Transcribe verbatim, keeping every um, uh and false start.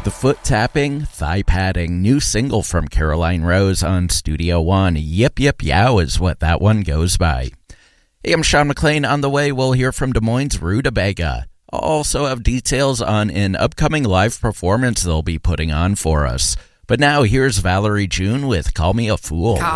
The foot-tapping, thigh-padding new single from Caroline Rose on Studio One. Yip Yip Yow is what that one goes by. Hey, I'm Sean McLean. On the way, we'll hear from Des Moines' Rutabaga. I'll also have details on an upcoming live performance they'll be putting on for us. But now, here's Valerie June with Call Me a Fool. Call